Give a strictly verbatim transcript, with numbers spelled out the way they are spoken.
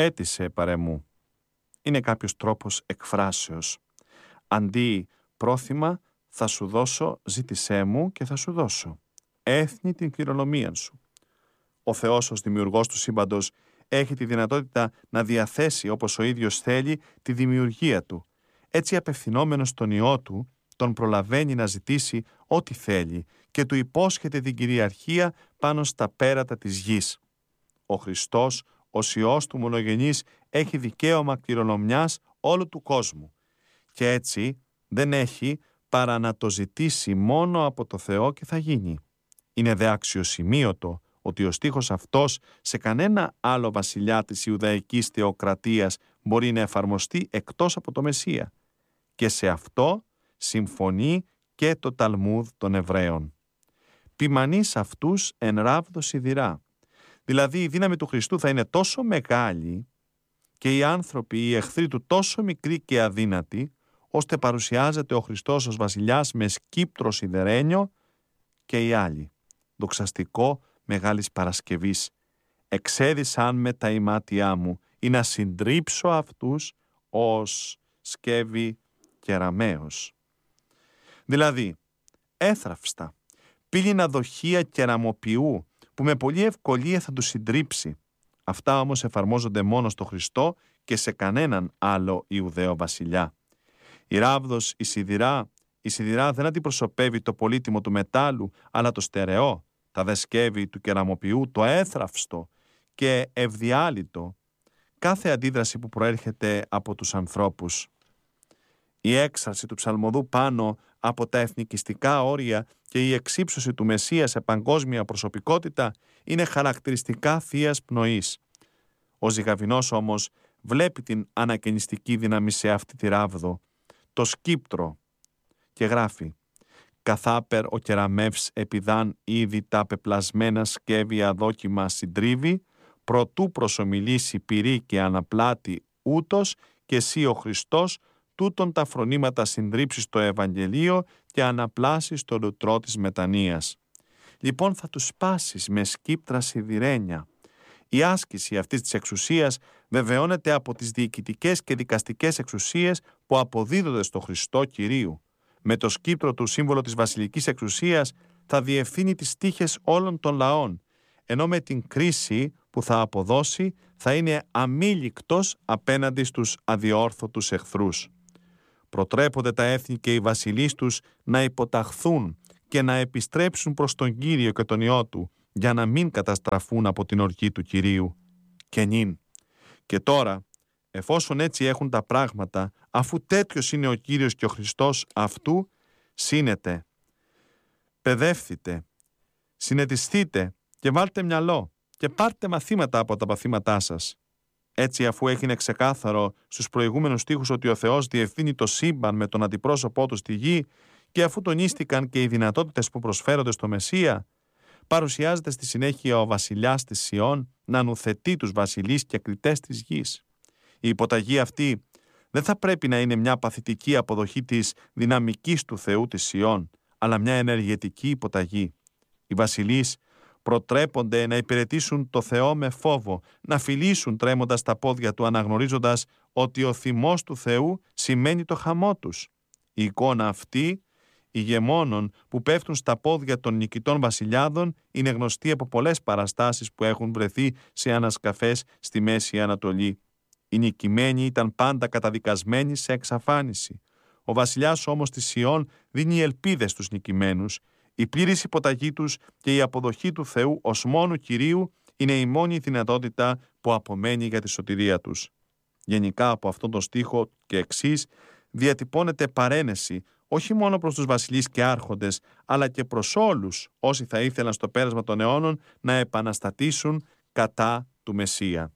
Έτησε παρεμού. Είναι κάποιος τρόπος εκφράσεως. Αντί πρόθυμα θα σου δώσω, ζήτησέ μου και θα σου δώσω. Έθνη την κληρονομία σου. Ο Θεός ως δημιουργός του σύμπαντος έχει τη δυνατότητα να διαθέσει όπως ο ίδιος θέλει τη δημιουργία του. Έτσι απευθυνόμενος στον Υιό του, τον προλαβαίνει να ζητήσει ό,τι θέλει και του υπόσχεται την κυριαρχία πάνω στα πέρατα της γης. Ο Χριστός, ως Υιός του μονογενής, έχει δικαίωμα κληρονομιάς όλου του κόσμου και έτσι δεν έχει παρά να το ζητήσει μόνο από το Θεό και θα γίνει. Είναι δε αξιοσημείωτο ότι ο στίχος αυτός σε κανένα άλλο βασιλιά της Ιουδαϊκής θεοκρατίας μπορεί να εφαρμοστεί εκτός από το Μεσσία. Και σε αυτό συμφωνεί και το Ταλμούδ των Εβραίων. Ποιμανείς αυτούς εν ράβδο σιδηρά. Δηλαδή η δύναμη του Χριστού θα είναι τόσο μεγάλη και οι άνθρωποι, οι εχθροί του τόσο μικροί και αδύνατοι, ώστε παρουσιάζεται ο Χριστός ως βασιλιάς με σκύπτρο σιδερένιο και οι άλλοι. Δοξαστικό Μεγάλης Παρασκευής. Εξέδισαν με τα ημάτια μου ή να συντρίψω αυτούς ως σκεύη κεραμαίος. Δηλαδή, έθραυστα, πύληνα δοχεία κεραμοποιού που με πολλή ευκολία θα του συντρίψει. Αυτά όμως εφαρμόζονται μόνο στο Χριστό και σε κανέναν άλλο Ιουδαίο βασιλιά. Η ράβδος, η σιδηρά, η σιδηρά δεν αντιπροσωπεύει το πολύτιμο του μετάλλου, αλλά το στερεό, τα δε σκεύη του κεραμοποιού, το έθραυστο και ευδιάλυτο, κάθε αντίδραση που προέρχεται από τους ανθρώπους. Η έξαρση του ψαλμοδού πάνω από τα εθνικιστικά όρια και η εξύψωση του Μεσσία σε παγκόσμια προσωπικότητα είναι χαρακτηριστικά θείας πνοής. Ο Ζυγαβινός όμως βλέπει την ανακαινιστική δύναμη σε αυτή τη ράβδο, το σκύπτρο, και γράφει «Καθάπερ ο κεραμεύς επιδάν ήδη τα πεπλασμένα σκεύη αδόκιμα συντρίβει, προτού προσομιλήσει πυρή και αναπλάτη ούτως και εσύ ο Χριστός, τούτον τα φρονήματα συντρίψεις το Ευαγγελίο και αναπλάσεις το λουτρό της μετανοίας. Λοιπόν θα τους σπάσεις με σκύπτρα σιδηρένια». Η άσκηση αυτής της εξουσίας βεβαιώνεται από τις διοικητικές και δικαστικές εξουσίες που αποδίδονται στο Χριστό Κυρίου. Με το σκύπτρο του, σύμβολο της βασιλικής εξουσίας, θα διευθύνει τις τύχες όλων των λαών, ενώ με την κρίση που θα αποδώσει θα είναι αμήλικτος απέναντι στους αδιόρθωτους εχθρούς. Προτρέπονται τα έθνη και οι βασιλείς τους να υποταχθούν και να επιστρέψουν προς τον Κύριο και τον Υιό του, για να μην καταστραφούν από την οργή του Κυρίου. Και νυν. Και τώρα, εφόσον έτσι έχουν τα πράγματα, αφού τέτοιος είναι ο Κύριος και ο Χριστός αυτού, σύνετε, παιδεύθητε, συνετιστείτε και βάλτε μυαλό και πάρτε μαθήματα από τα παθήματά σας. Έτσι, αφού έγινε ξεκάθαρο στους προηγούμενους στίχους ότι ο Θεός διευθύνει το σύμπαν με τον αντιπρόσωπό του στη γη και αφού τονίστηκαν και οι δυνατότητες που προσφέρονται στο Μεσσία, παρουσιάζεται στη συνέχεια ο βασιλιάς της Σιών να νουθετεί τους βασιλείς και κριτές της γης. Η υποταγή αυτή δεν θα πρέπει να είναι μια παθητική αποδοχή της δυναμικής του Θεού της Σιών, αλλά μια ενεργετική υποταγή. Οι βασιλείς προτρέπονται να υπηρετήσουν το Θεό με φόβο, να φιλήσουν τρέμοντας τα πόδια του, αναγνωρίζοντας ότι ο θυμός του Θεού σημαίνει το χαμό τους. Η εικόνα αυτή ηγεμόνων που πέφτουν στα πόδια των νικητών βασιλιάδων είναι γνωστή από πολλές παραστάσεις που έχουν βρεθεί σε ανασκαφές στη Μέση Ανατολή. Οι νικημένοι ήταν πάντα καταδικασμένοι σε εξαφάνιση. Ο βασιλιάς όμως της Σιών δίνει ελπίδες στους νικημένους. Η πλήρης υποταγή τους και η αποδοχή του Θεού ως μόνου Κυρίου είναι η μόνη δυνατότητα που απομένει για τη σωτηρία τους. Γενικά από αυτόν τον στίχο και εξής διατυπώνεται παρένεση όχι μόνο προς τους βασιλείς και άρχοντες, αλλά και προς όλους όσοι θα ήθελαν στο πέρασμα των αιώνων να επαναστατήσουν κατά του Μεσσία.